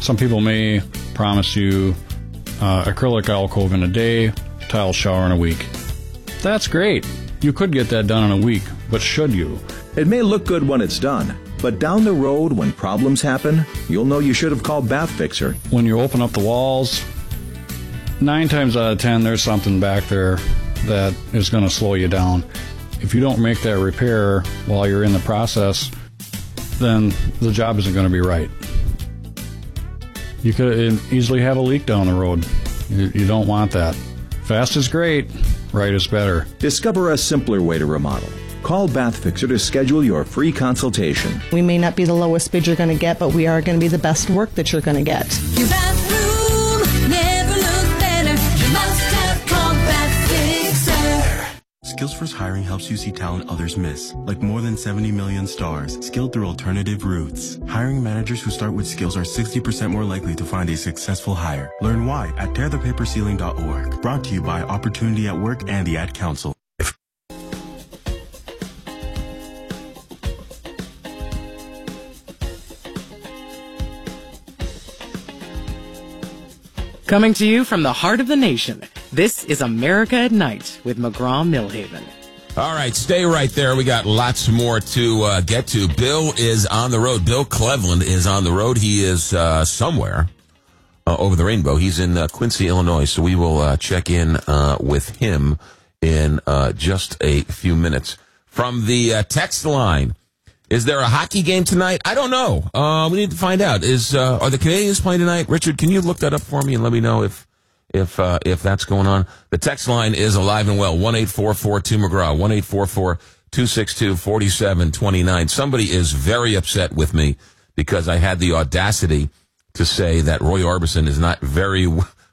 Some people may promise you acrylic alcove in a day, tile shower in a week. That's great. You could get that done in a week, but should you? It may look good when it's done, but down the road when problems happen, you'll know you should have called Bath Fixer. When you open up the walls, 9 times out of 10, there's something back there that is going to slow you down. If you don't make that repair while you're in the process, then the job isn't going to be right. You could easily have a leak down the road. You don't want that. Fast is great, right is better. Discover a simpler way to remodel. Call Bath Fixer to schedule your free consultation. We may not be the lowest bid you're going to get, but we are going to be the best work that you're going to get. Your bathroom never looked better. You must have called Bath Fixer. Skills First Hiring helps you see talent others miss, like more than 70 million stars, skilled through alternative routes. Hiring managers who start with skills are 60% more likely to find a successful hire. Learn why at tearthepaperceiling.org. Brought to you by Opportunity at Work and the Ad Council. Coming to you from the heart of the nation, this is America at Night with McGraw-Millhaven. All right, stay right there. We got lots more to get to. Bill is on the road. Bill Cleveland is on the road. He is somewhere over the rainbow. He's in Quincy, Illinois, so we will check in with him in just a few minutes. From the text line, is there a hockey game tonight? I don't know. We need to find out. Are the Canadians playing tonight? Richard, can you look that up for me and let me know if that's going on? The text line is alive and well. 1-844-2McGraw. 1-844-262-4729. Somebody is very upset with me because I had the audacity to say that Roy Orbison is not very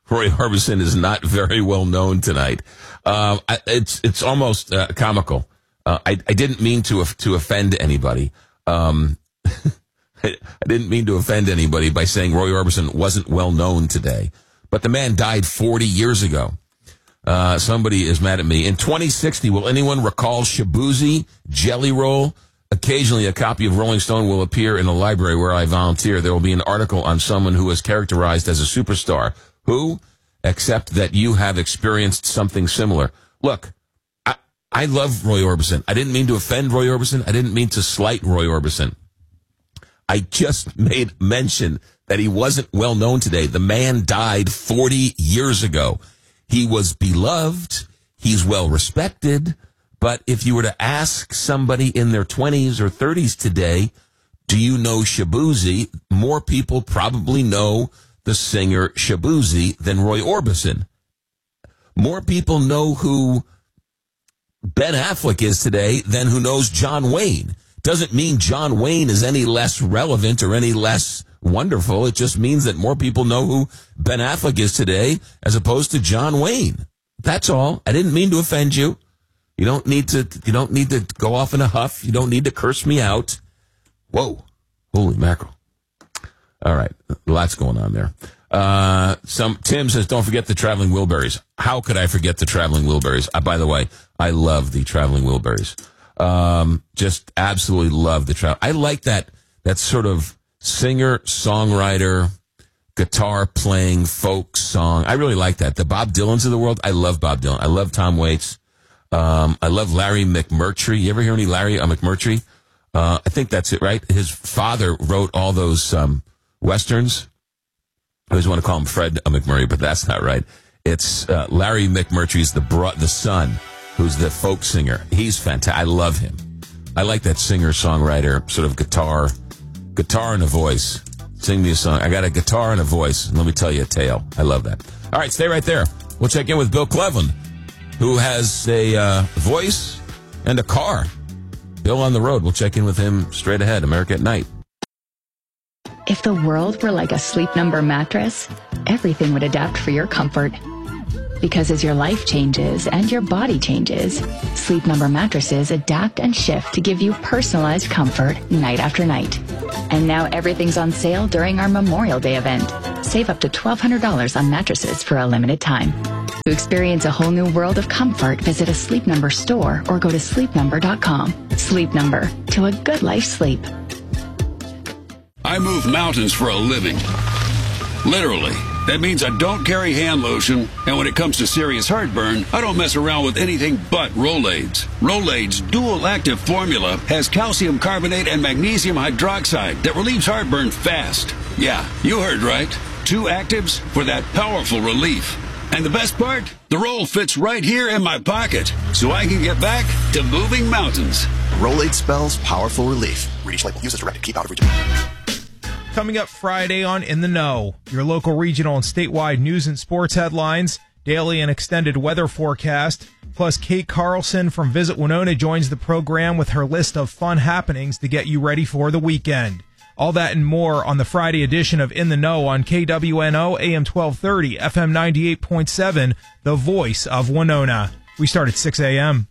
well known tonight. It's almost comical. I didn't mean to offend anybody. I didn't mean to offend anybody by saying Roy Orbison wasn't well known today. But the man died 40 years ago. Somebody is mad at me. In 2060, will anyone recall Shabuzi, Jelly Roll? Occasionally, a copy of Rolling Stone will appear in a library where I volunteer. There will be an article on someone who is characterized as a superstar. Who? Except that you have experienced something similar. Look, I love Roy Orbison. I didn't mean to offend Roy Orbison. I didn't mean to slight Roy Orbison. I just made mention that he wasn't well known today. The man died 40 years ago. He was beloved. He's well respected. But if you were to ask somebody in their 20s or 30s today, do you know Shabuzi? More people probably know the singer Shabuzi than Roy Orbison. More people know who Ben Affleck is today than who knows John Wayne. Doesn't mean John Wayne is any less relevant or any less wonderful. It just means that more people know who Ben Affleck is today as opposed to John Wayne. That's all. I didn't mean to offend you. You don't need to go off in a huff. You don't need to curse me out. Whoa. Holy mackerel. All right. Lots going on there. Tim says, don't forget the Traveling Wilburys. How could I forget the Traveling Wilburys? By the way, I love the Traveling Wilburys. Just absolutely love the I like that sort of singer, songwriter, guitar playing folk song. I really like that. The Bob Dylans of the world. I love Bob Dylan. I love Tom Waits. I love Larry McMurtry. You ever hear any Larry McMurtry? I think that's it, right? His father wrote all those westerns. I always want to call him Fred McMurray, but that's not right. It's Larry McMurtry's the son, who's the folk singer. He's fantastic. I love him. I like that singer-songwriter, sort of guitar and a voice. Sing me a song. I got a guitar and a voice, and let me tell you a tale. I love that. All right, stay right there. We'll check in with Bill Cleveland, who has a voice and a car. Bill on the road. We'll check in with him straight ahead. America at Night. If the world were like a Sleep Number mattress, everything would adapt for your comfort. Because as your life changes and your body changes, Sleep Number mattresses adapt and shift to give you personalized comfort night after night. And now everything's on sale during our Memorial Day event. Save up to $1,200 on mattresses for a limited time. To experience a whole new world of comfort, visit a Sleep Number store or go to sleepnumber.com. Sleep Number, to a good life sleep. I move mountains for a living. Literally. That means I don't carry hand lotion, and when it comes to serious heartburn, I don't mess around with anything but Rolaids. Rolaids' dual-active formula has calcium carbonate and magnesium hydroxide that relieves heartburn fast. Yeah, you heard right. 2 actives for that powerful relief. And the best part? The roll fits right here in my pocket, so I can get back to moving mountains. Rolade spells powerful relief. Read each label. Use as directed. Keep out of reach. Coming up Friday on In the Know, your local, regional, and statewide news and sports headlines, daily and extended weather forecast, plus Kate Carlson from Visit Winona joins the program with her list of fun happenings to get you ready for the weekend. All that and more on the Friday edition of In the Know on KWNO AM 1230, FM 98.7, the voice of Winona. We start at 6 a.m.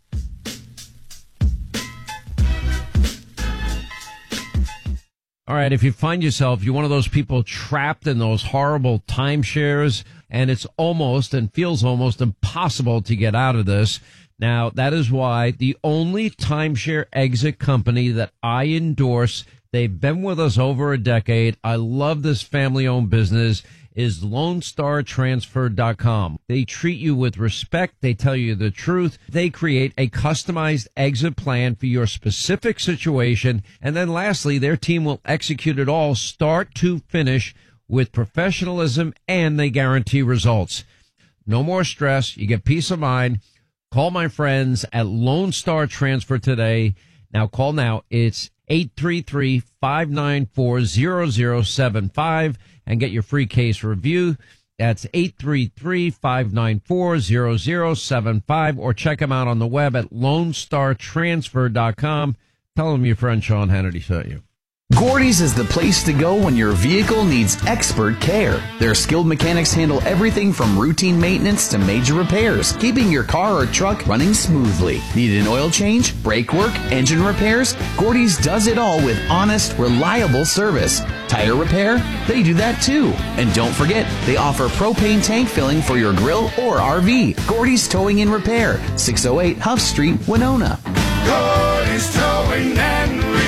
All right, if you find yourself, you're one of those people trapped in those horrible timeshares, and it's almost and feels almost impossible to get out of this. Now, that is why the only timeshare exit company that I endorse, they've been with us over a decade, I love this family-owned business, is LoneStarTransfer.com. They treat you with respect. They tell you the truth. They create a customized exit plan for your specific situation. And then lastly, their team will execute it all start to finish with professionalism, and they guarantee results. No more stress. You get peace of mind. Call my friends at Lone Star Transfer today. Now call now. It's 833-594-0075 and get your free case review. That's 833-594-0075, or check them out on the web at LoneStarTransfer.com. Tell them your friend Sean Hannity sent you. Gordy's is the place to go when your vehicle needs expert care. Their skilled mechanics handle everything from routine maintenance to major repairs, keeping your car or truck running smoothly. Need an oil change, brake work, engine repairs? Gordy's does it all with honest, reliable service. Tire repair? They do that too. And don't forget, they offer propane tank filling for your grill or RV. Gordy's Towing and Repair, 608 Huff Street, Winona. Gordy's Towing and Repair.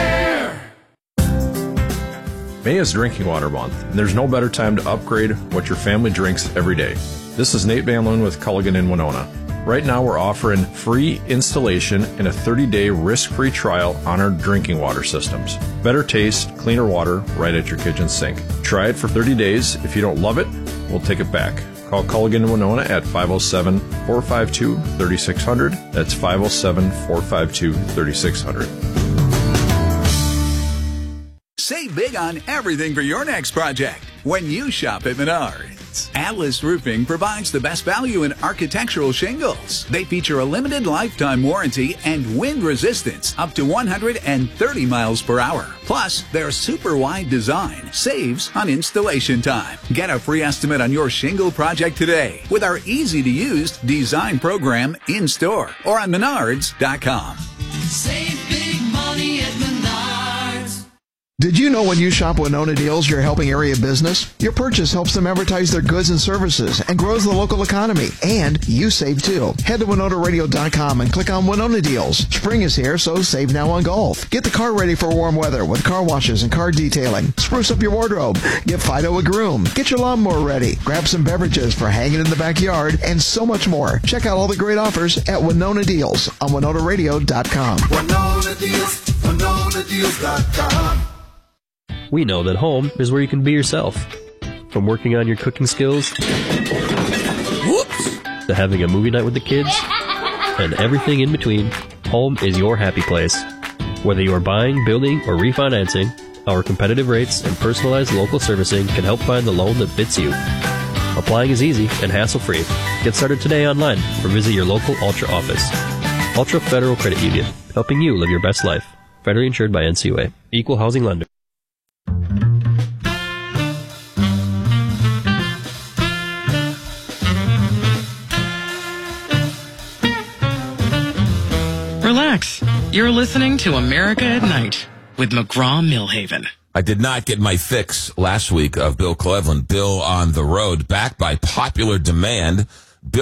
May is Drinking Water Month, and there's no better time to upgrade what your family drinks every day. This is Nate Van Loon with Culligan in Winona. Right now we're offering free installation and a 30-day risk-free trial on our drinking water systems. Better taste, cleaner water right at your kitchen sink. Try it for 30 days. If you don't love it, we'll take it back. Call Culligan in Winona at 507-452-3600. That's 507-452-3600. Save big on everything for your next project when you shop at Menards. Atlas Roofing provides the best value in architectural shingles. They feature a limited lifetime warranty and wind resistance up to 130 miles per hour. Plus, their super wide design saves on installation time. Get a free estimate on your shingle project today with our easy-to-use design program in-store or on Menards.com. Save big money at Menards. Did you know when you shop Winona Deals, you're helping area business? Your purchase helps them advertise their goods and services and grows the local economy. And you save too. Head to WinonaRadio.com and click on Winona Deals. Spring is here, so save now on golf. Get the car ready for warm weather with car washes and car detailing. Spruce up your wardrobe. Give Fido a groom. Get your lawnmower ready. Grab some beverages for hanging in the backyard and so much more. Check out all the great offers at Winona Deals on WinonaRadio.com. Winona Deals, WinonaDeals.com. We know that home is where you can be yourself. From working on your cooking skills, to having a movie night with the kids, and everything in between, home is your happy place. Whether you are buying, building, or refinancing, our competitive rates and personalized local servicing can help find the loan that fits you. Applying is easy and hassle-free. Get started today online or visit your local Ultra office. Ultra Federal Credit Union, helping you live your best life. Federally insured by NCUA. Equal housing lender. Relax. You're listening to America at Night with McGraw-Millhaven. I did not get my fix last week of Bill Cleveland. Bill on the road, back by popular demand.